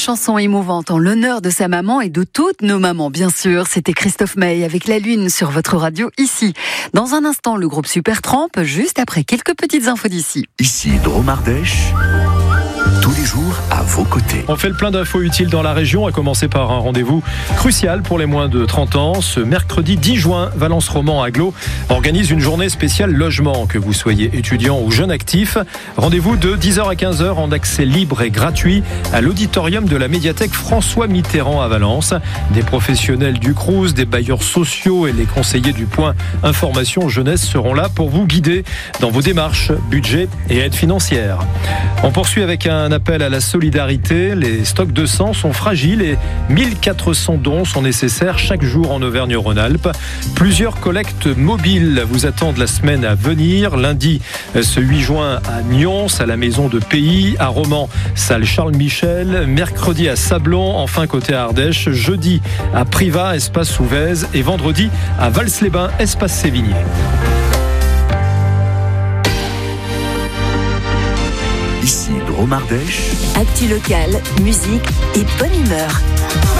chanson émouvante en l'honneur de sa maman et de toutes nos mamans, bien sûr. C'était Christophe Maé avec La Lune sur votre radio ici. Dans un instant, le groupe Supertramp, juste après quelques petites infos d'ici. Ici, Drôme Ardèche. Tous les jours à vos côtés. On fait le plein d'infos utiles dans la région, à commencer par un rendez-vous crucial pour les moins de 30 ans. Ce mercredi 10 juin, Valence Roman Agglo organise une journée spéciale logement. Que vous soyez étudiant ou jeune actif, rendez-vous de 10h à 15h en accès libre et gratuit à l'auditorium de la médiathèque François Mitterrand à Valence. Des professionnels du Crous, des bailleurs sociaux et les conseillers du point Information Jeunesse seront là pour vous guider dans vos démarches, budget et aide financière. On poursuit avec un appel à la solidarité. Les stocks de sang sont fragiles et 1400 dons sont nécessaires chaque jour en Auvergne-Rhône-Alpes. Plusieurs collectes mobiles vous attendent la semaine à venir. Lundi, ce 8 juin à Nyons, à la Maison de Pays, à Romans, salle Charles-Michel. Mercredi à Sablon, enfin côté Ardèche. Jeudi à Privas, espace Souvèze. Et vendredi à Vals-les-Bains, espace Sévigné. Ici, Drôme Ardèche. Actu locale, musique et bonne humeur.